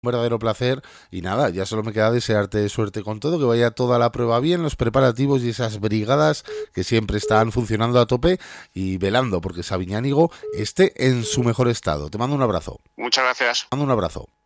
Un verdadero placer y nada, ya solo me queda desearte suerte con todo, que vaya toda la prueba bien, los preparativos y esas brigadas que siempre están funcionando a tope y velando porque Sabiñánigo esté en su mejor estado. Te mando un abrazo. Muchas gracias. Mando un abrazo.